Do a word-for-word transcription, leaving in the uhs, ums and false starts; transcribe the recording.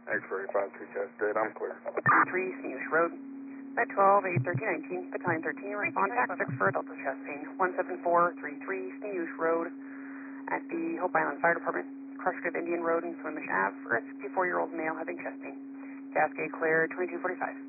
X-ray five three chest dead, I'm clear. three Snoosh Road. Met twelve, eight, thirteen, nineteen, battalion thirteen, respond tax six for Delta chest pain. one seven four three three Snoosh Road at the Hope Island Fire Department. Crushed of Indian Road and Swimish Ave for a sixty-four-year-old male having chest pain. Cascade clear, twenty-two forty-five.